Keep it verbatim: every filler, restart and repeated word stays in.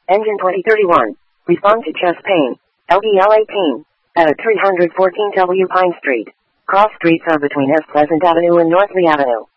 Engine twenty thirty-one. Respond to chest pain. L D L eighteen. At three fourteen W Pine Street. Cross streets are between East Pleasant Avenue and North Lee Avenue.